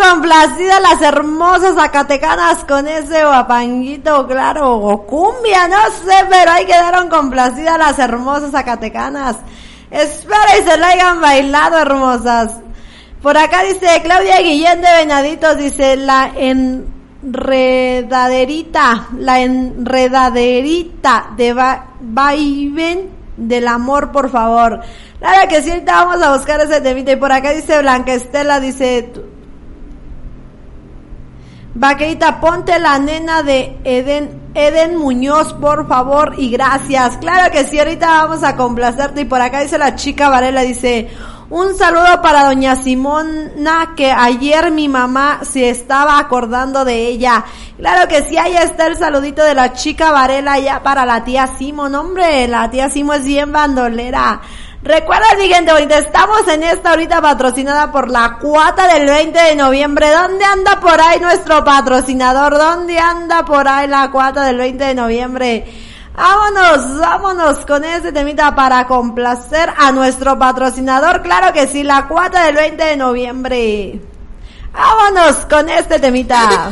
complacidas las hermosas zacatecanas con ese guapanguito, claro, o cumbia, no sé, pero ahí quedaron complacidas las hermosas zacatecanas. Espero y se la hayan bailado, hermosas. Por acá dice Claudia Guillén de Venaditos, dice la enredaderita de vaivén del amor, por favor. Claro que sí, ahorita vamos a buscar ese temita. Y por acá dice Blanca Estela, dice Vaquerita, ponte la nena de Eden Muñoz, por favor, y gracias. Claro que sí, ahorita vamos a complacerte. Y por acá dice la chica Varela, dice un saludo para doña Simona, que ayer mi mamá se estaba acordando de ella. Claro que sí, ahí está el saludito de la chica Varela ya para la tía Simo. No, hombre, la tía Simo es bien bandolera. Recuerda, mi gente bonita, estamos en esta ahorita patrocinada por la cuata del 20 de noviembre. ¿Dónde anda por ahí nuestro patrocinador? ¿Dónde anda por ahí la cuata del 20 de noviembre? Vámonos con ese temita para complacer a nuestro patrocinador. Claro que sí, la cuata del 20 de noviembre. Vámonos con este temita.